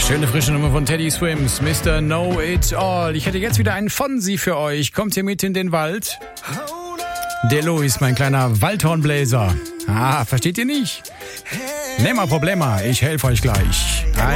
Schöne frische Nummer von Teddy Swims, Mr. Know It All. Ich hätte jetzt wieder einen Fonsi für euch. Kommt ihr mit in den Wald? Der Louis, mein kleiner Waldhornbläser. Versteht ihr nicht? Nehmt mal Problema, ich helfe euch gleich.